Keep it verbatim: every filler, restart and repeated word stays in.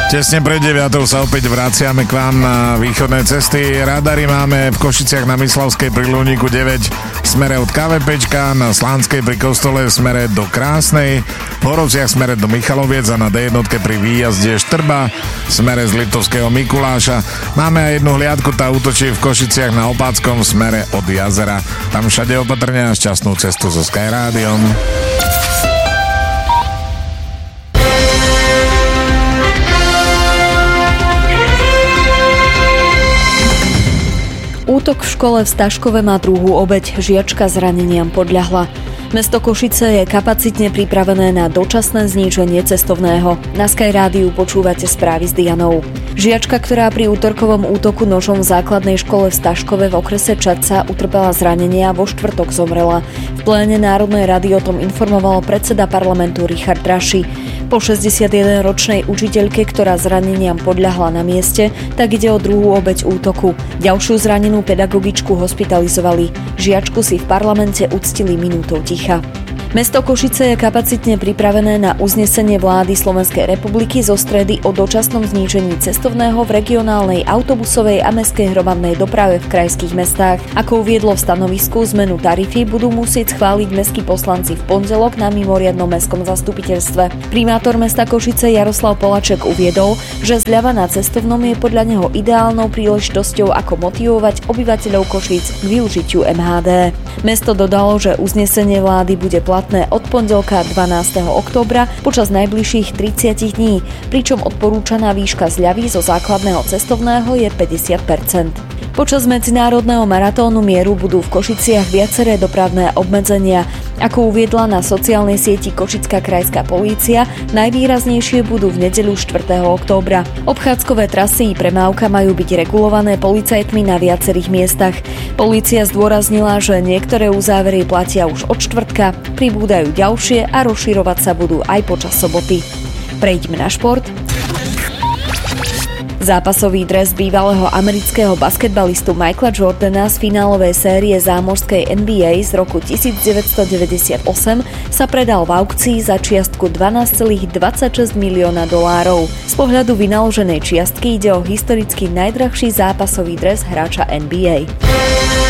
Tesne pred deviatou sa opäť vraciame k vám na východné cesty. Radary máme v Košiciach na Myslavskej pri Ľuníku deväť v smere od KVPčka, na Slánskej pri Kostole v smere do Krásnej, v Horovciach v smere do Michaloviec a na dé jedna pri výjazde Štrba v smere z Liptovského Mikuláša. Máme aj jednu hliadku, tá útočí v Košiciach na Opáckom v smere od jazera. Tam všade opatrne a šťastnú cestu so Sky Rádiom. Útok v škole v Staškove má druhú obeť. Žiačka zraneniam podľahla. Mesto Košice je kapacitne pripravené na dočasné zníženie cestovného. Na Sky Rádiu počúvate správy s Dianou. Žiačka, ktorá pri útorkovom útoku nožom v základnej škole v Staškove v okrese Čadca utrpela zranenia a vo štvrtok zomrela. V pléne Národnej rady o tom informoval predseda parlamentu Richard Raši. Po šesťdesiatjedenročnej učiteľke, ktorá zraneniam podľahla na mieste, tak ide o druhú obeť útoku. Ďalšiu zranenú pedagogičku hospitalizovali. Žiačku si v parlamente uctili minútou ticha. Mesto Košice je kapacitne pripravené na uznesenie vlády Slovenskej republiky zo stredy o dočasnom znížení cestovného v regionálnej autobusovej a mestskej hromadnej doprave v krajských mestách. Ako uviedlo v stanovisku, zmenu tarify budú musieť schváliť mestskí poslanci v pondelok na mimoriadnom mestskom zastupiteľstve. Primátor mesta Košice Jaroslav Polaček uviedol, že zľava na cestovnom je podľa neho ideálnou príležitosťou, ako motivovať obyvateľov Košíc k využitiu em há dé. Mesto dodalo, že uznesenie vlády bude platné od pondelka dvanásteho októbra počas najbližších tridsať dní, pričom odporúčaná výška zľavy zo základného cestovného je päťdesiat percent. Počas medzinárodného maratónu mieru budú v Košiciach viaceré dopravné obmedzenia. Ako uviedla na sociálnej sieti Košická krajská polícia, najvýraznejšie budú v nedeľu štvrtého októbra. Obchádzkové trasy i premávka majú byť regulované policajtmi na viacerých miestach. Polícia zdôraznila, že niektoré uzávery platia už od štvrtka, pribúdajú ďalšie a rozširovať sa budú aj počas soboty. Prejdime na šport. Zápasový dres bývalého amerického basketbalistu Michaela Jordana z finálovej série zámořskej en bí ej z roku devätnásťstodeväťdesiatosem sa predal v aukcii za čiastku dvanásť celá dvadsaťšesť milióna dolárov. Z pohľadu vynaloženej čiastky ide o historicky najdrahší zápasový dres hráča en bí ej.